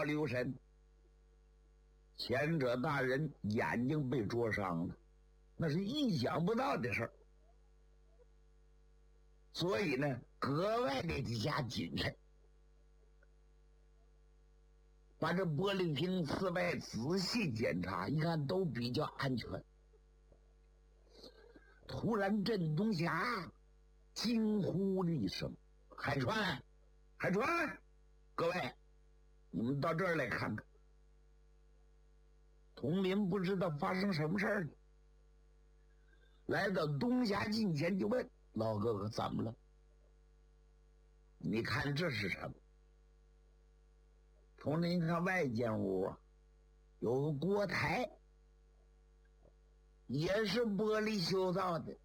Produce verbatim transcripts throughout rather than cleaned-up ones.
留神，前者大人眼睛被灼伤了，那是意想不到的事儿。所以呢，格外的加谨慎，把这玻璃瓶四外仔细检查，一看都比较安全。突然，震东霞惊呼了一声：“海川，海川，各位，你们到这儿来看看。”佟林不知道发生什么事儿了，来到东霞近前就问：“老哥哥，怎么了？你看这是什么？”佟林看外间屋啊，有个锅台，也是玻璃修造的，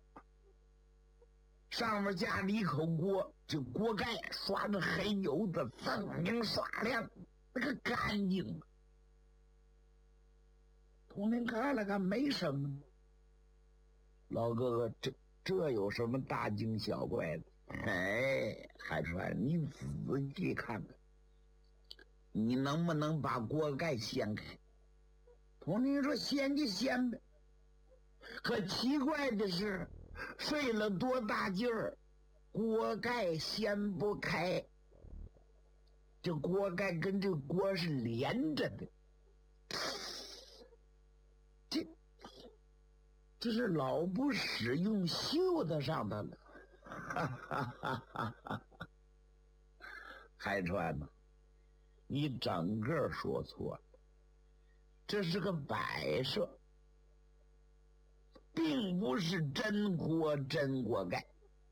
上面架着一口锅，这锅盖刷着黑油的，锃明刷亮，那个干净。佟林看了看，没什么。老哥哥，这这有什么大惊小怪的？哎，海川，你仔细看看，你能不能把锅盖掀开？佟林说：“掀就掀呗。”可奇怪的是，费了多大劲儿，锅盖掀不开。这锅盖跟这锅是连着的，这这是老不使用锈的上的了。哈哈哈哈哈！海川呐，你整个说错了，这是个摆设，并不是真锅真锅盖。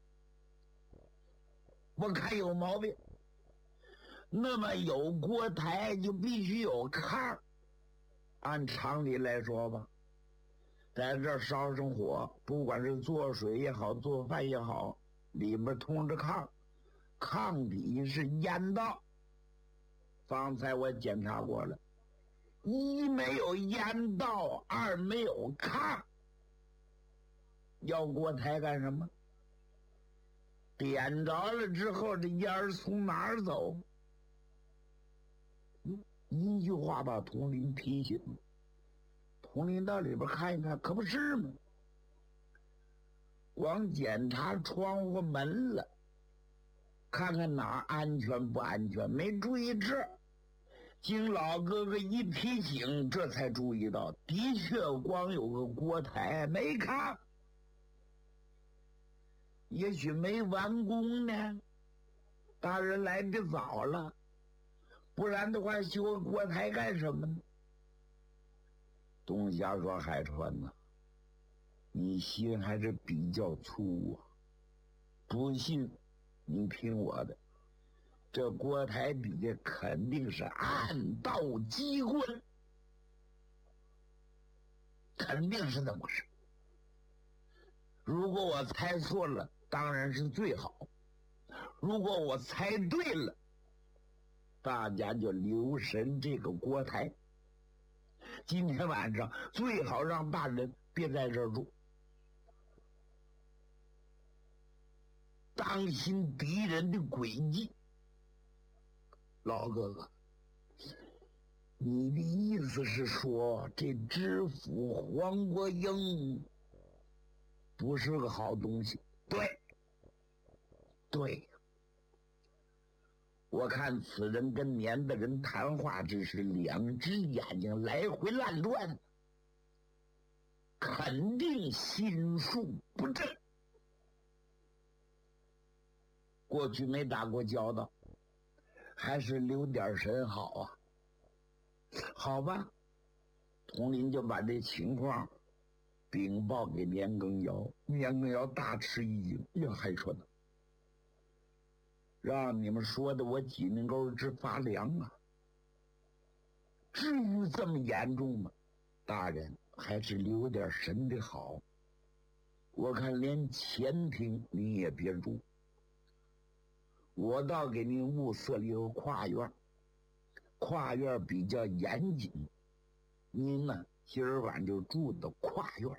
我看有毛病。那么有锅台就必须有炕，按常理来说吧，在这儿烧上火，不管是做水也好，做饭也好，里面通着炕，炕底是烟道。方才我检查过了，一没有烟道，二没有炕，要锅台干什么？点着了之后，这烟儿从哪儿走？一句话把佟林提醒了。佟林到里边看一看，可不是吗？光检查窗户门了，看看哪儿安全不安全，没注意这。经老哥哥一提醒，这才注意到，的确光有个锅台，没炕。也许没完工呢，大人来的早了，不然的话修个锅台干什么呢？东霞说：“海川呐，你心还是比较粗啊，不信你听我的，这锅台底下肯定是暗道机关，肯定是这么回事。如果我猜错了，当然是最好；如果我猜对了，大家就留神这个锅台。今天晚上最好让大人别在这儿住，当心敌人的诡计。老哥哥，你的意思是说，这知府黄国英不是个好东西？对，对。我看此人跟年的人谈话之时，两只眼睛来回乱转，肯定心术不正。过去没打过交道，还是留点神好啊。好吧，佟林就把这情况禀报给年羹尧。年羹尧大吃一惊：“呀，还说呢，让你们说的我脊梁沟直发凉啊！至于这么严重吗？大人还是留点神的好。我看连前厅你也别住，我倒给您物色了一个跨院，跨院比较严谨，您呢今儿晚就住到跨院，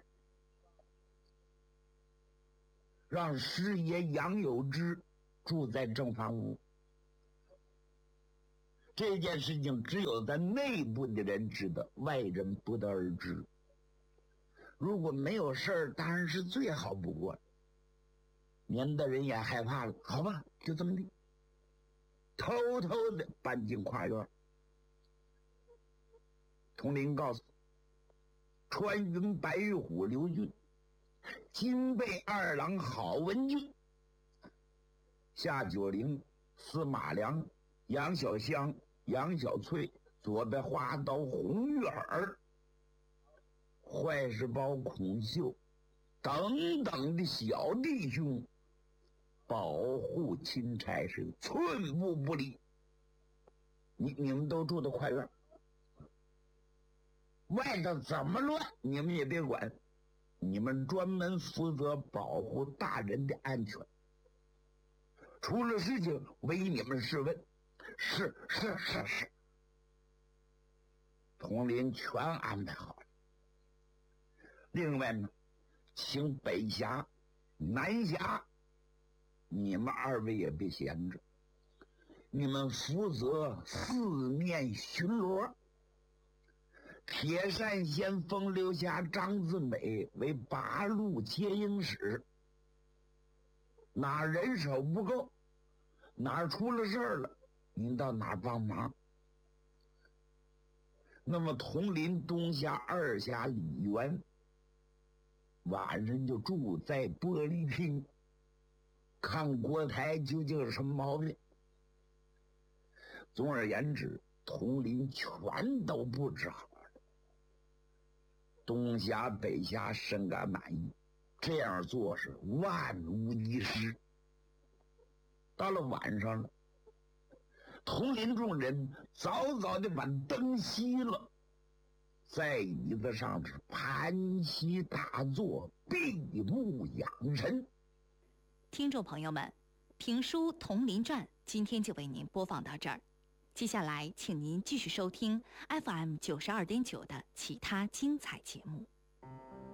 让师爷杨有之住在正房屋。 这件事情只有咱内部的人知道，外人不得而知。如果没有事儿，当然是最好不过了，免得人也害怕了。好吧，就这么的，偷偷的搬进跨院。统领告诉川云白玉虎刘俊，金备二郎郝文俊，夏九龄、司马良、杨小香、杨小翠、左边花刀红玉儿、坏事包孔秀等等的小弟兄，保护钦差是寸步不离。你你们都住在快院，外头怎么乱你们也别管，你们专门负责保护大人的安全，出了事情为你们试问。是是是是，统领全安排好了。另外呢，请北辖、南辖，你们二位也别闲着，你们负责四面巡逻。铁扇先锋留下张自美为八路接应使，哪人手不够，哪儿出了事儿了，您到哪儿帮忙。那么统领东辖、二辖李元晚上就住在玻璃厅，看国台究竟是什么毛病。总而言之，统领全都布置好了，东辖北辖深感满意，这样做是万无一失。到了晚上了，统领众人早早的把灯熄了，在椅子上是盘膝大坐，闭目养神。 听众朋友们，评书《铜陵传》今天就为您播放到这儿，接下来请您继续收听 F M 九十二点九的其他精彩节目。